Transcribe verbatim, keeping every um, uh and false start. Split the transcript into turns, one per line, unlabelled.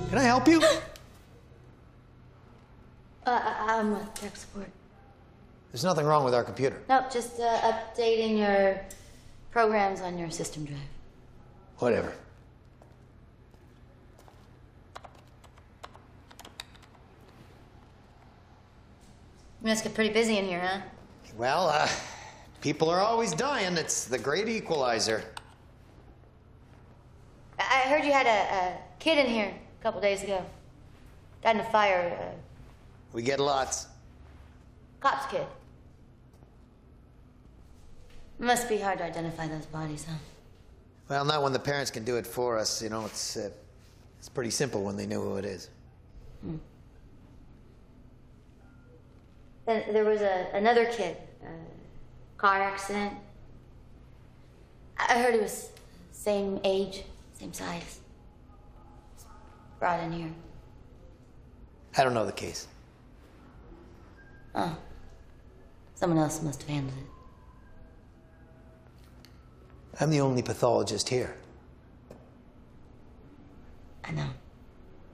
Can I help you?
Uh, I- I'm with tech support.
There's nothing wrong with our computer.
Nope, just uh, updating your programs on your system drive.
Whatever.
You must get pretty busy in here, huh?
Well, uh, people are always dying. It's the great equalizer.
I I heard you had a, a kid in here a couple days ago. Died in a fire. Uh,
We get lots.
cop's kid. Must be hard to identify those bodies, huh?
Well, not when the parents can do it for us. You know, it's uh, it's pretty simple when they know who it is.
Hmm. Then there was a, another kid, uh, car accident. I heard he was same age, same size. Brought in here.
I don't know the case.
Oh. Someone else must have handled it.
I'm the only pathologist here.
I know.